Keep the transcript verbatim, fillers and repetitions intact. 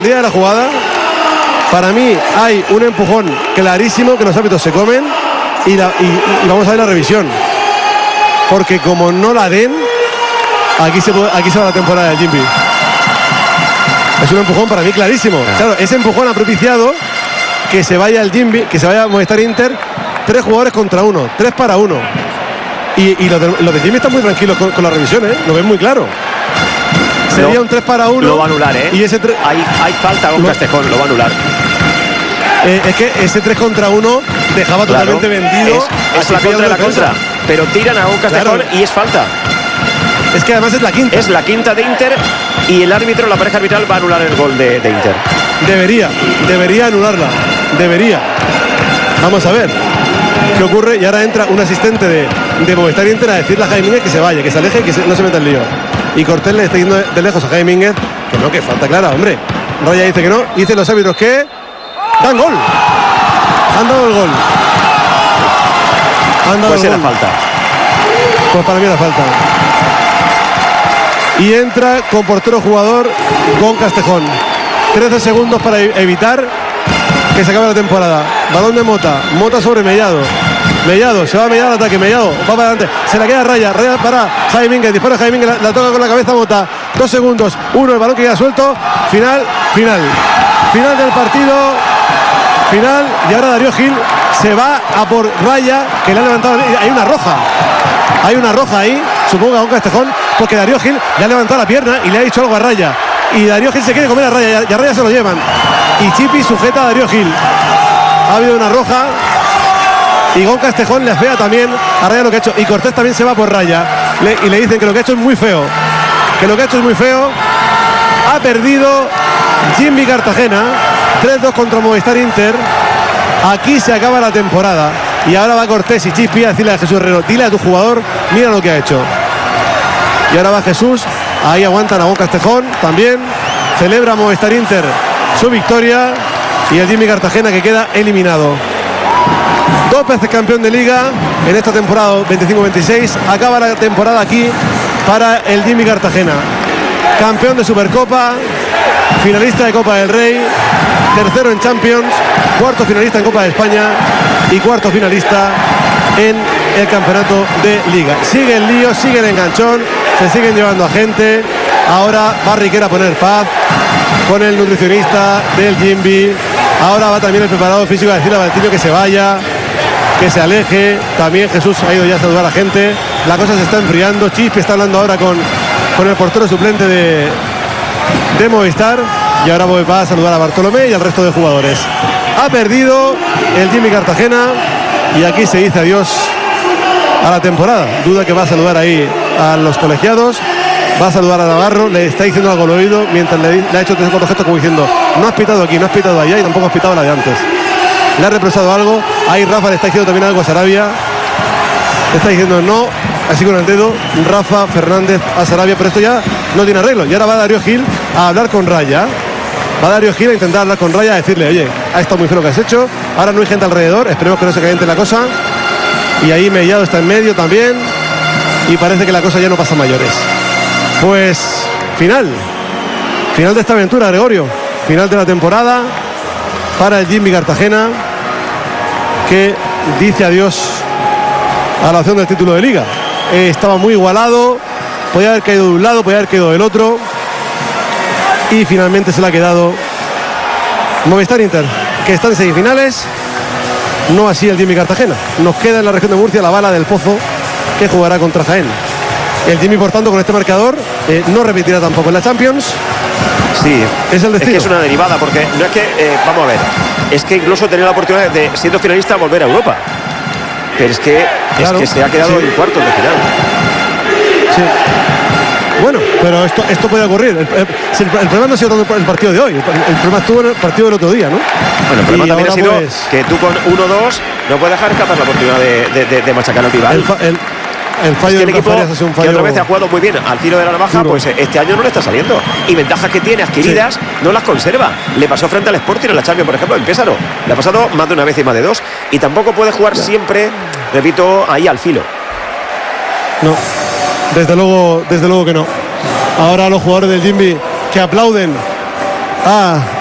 día de la jugada, para mí hay un empujón clarísimo que los árbitros se comen y, la, y, y vamos a ver la revisión. Porque como no la den, aquí se, puede, aquí se va la temporada del Jimby. Es un empujón para mí clarísimo. Claro, ese empujón ha propiciado que se vaya el Jimby, que se vaya a Movistar Inter, tres jugadores contra uno, tres para uno. Y, y los de, los de Jimmy están muy tranquilos con, con la revisión, ¿eh? Lo ven muy claro. Sería lo, un tres para uno. Lo va a anular, ¿eh? Y ese tre- hay, hay falta con Castejón, lo va a anular. Eh, es que ese tres contra uno dejaba claro, totalmente vendido. Es, es la contra de la contra. Pero tiran a un Castejón claro. Y es falta. Es que además es la quinta. Es la quinta de Inter y el árbitro, la pareja arbitral, va a anular el gol de, de Inter. Debería, debería anularla. Debería. Vamos a ver qué ocurre. Y ahora entra un asistente de, de Movistar Inter a decirle a Jaime Mínguez que se vaya, que se aleje y que se, no se meta en lío. Y Cortés le está diciendo de lejos a Jaime Mínguez que no, que falta clara, hombre. Raya dice que no. Y dicen los árbitros que dan gol. Han dado el gol. Han dado pues el era gol. falta. Pues para mí era falta. Y entra con portero jugador con Castejón. trece segundos para evitar que se acabe la temporada. Balón de Mota. Mota sobre Mellado. Mellado, se va a Mellado al ataque. Mellado, va para adelante. Se la queda Raya. Raya para Jaime Mínguez. Dispara Jaime Mínguez. La, la toca con la cabeza Mota. Dos segundos. Uno, el balón que queda suelto. Final, final. Final del partido. Final. Y ahora Darío Gil se va a por Raya, que le ha levantado. Hay una roja. Hay una roja ahí. Supongo que a un Castejón. Porque Darío Gil le ha levantado la pierna y le ha dicho algo a Raya. Y Darío Gil se quiere comer a Raya. Y a Raya se lo llevan. Y Chipi sujeta a Darío Gil. Ha habido una roja. Y Gon Castejón le afea también a Raya lo que ha hecho. Y Cortés también se va por Raya. Le, y le dicen que lo que ha hecho es muy feo. Que lo que ha hecho es muy feo. Ha perdido Jimmy Cartagena. tres dos contra Movistar Inter. Aquí se acaba la temporada. Y ahora va Cortés y Chipi a decirle a Jesús Herrero: dile a tu jugador, mira lo que ha hecho. Y ahora va Jesús. Ahí aguantan a Gon Castejón también. Celebra Movistar Inter su victoria. Y el Jimmy Cartagena que queda eliminado. Dos veces campeón de liga en esta temporada veinticinco veintiséis. Acaba la temporada aquí para el Jimmy Cartagena. Campeón de Supercopa, finalista de Copa del Rey, tercero en Champions, cuarto finalista en Copa de España y cuarto finalista en el campeonato de liga. Sigue el lío, sigue el enganchón, se siguen llevando a gente. Ahora va Riquera a poner paz con el nutricionista del Jimby. Ahora va también el preparador físico a decirle a Valentino que se vaya, que se aleje. También Jesús ha ido ya a saludar a la gente. La cosa se está enfriando. Chispi está hablando ahora con, con el portero suplente de, de Movistar. Y ahora va a saludar a Bartolomé y al resto de jugadores. Ha perdido el Jimmy Cartagena. Y aquí se dice adiós a la temporada. Duda que va a saludar ahí a los colegiados. Va a saludar a Navarro, le está diciendo algo al oído mientras le, le ha hecho tres o cuatro gestos como diciendo: no has pitado aquí, no has pitado allá y tampoco has pitado la de antes. Le ha represado algo. Ahí Rafa le está diciendo también algo a Sarabia. Le está diciendo no, así con el dedo, Rafa Fernández a Sarabia, pero esto ya no tiene arreglo. Y ahora va Darío Gil a hablar con Raya. Va Darío Gil a intentar hablar con Raya, a decirle: oye, ha estado muy feo lo que has hecho, ahora no hay gente alrededor, esperemos que no se caliente la cosa. Y ahí Mellado está en medio también. Y parece que la cosa ya no pasa a mayores. Pues final, final de esta aventura, Gregorio, final de la temporada para el Jimmy Cartagena, que dice adiós a la opción del título de liga. Eh, estaba muy igualado, podía haber caído de un lado, podía haber caído del otro, y finalmente se le ha quedado Movistar Inter, que está en semifinales, no así el Jimmy Cartagena. Nos queda en la región de Murcia la Bala del Pozo, que jugará contra Jaén. El Jimmy, por tanto, con este marcador eh, no repetirá tampoco en la Champions. Sí, es el destino. Es que es una derivada, porque no es que, eh, vamos a ver, es que incluso tenía la oportunidad de, siendo finalista, volver a Europa. Pero es que, claro, es que se ha quedado sí. en cuartos de final. Sí. Bueno, pero esto, esto puede ocurrir. El, el, el, el problema no ha sido tanto el partido de hoy, el, el problema estuvo en el partido del otro día, ¿no? Bueno, el problema y también ha sido pues, que tú con uno dos no puedes dejar escapar la oportunidad de, de, de, de machacar al rival. El, el, El fallo es que el equipo ha sido un fallo que otra vez ha jugado muy bien al filo de la navaja, duro. Pues este año no le está saliendo. Y ventajas que tiene adquiridas sí. no las conserva. Le pasó frente al Sporting en la Champions, por ejemplo, en Pésaro. Le ha pasado más de una vez y más de dos. Y tampoco puede jugar ya. siempre, repito, ahí al filo. No, desde luego, desde luego que no. Ahora los jugadores del Jimby que aplauden Ah,